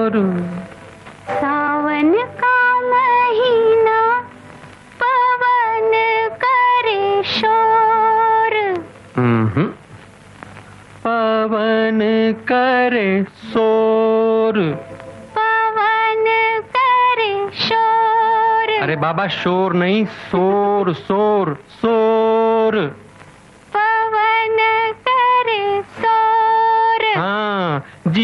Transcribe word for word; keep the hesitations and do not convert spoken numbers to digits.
शोर। सावन का महीना पवन करे शोर। हम्म, पवन करे शोर। पवन करे शोर। अरे बाबा शोर नहीं, शोर शोर शोर। पवन करे शोर। हाँ जी।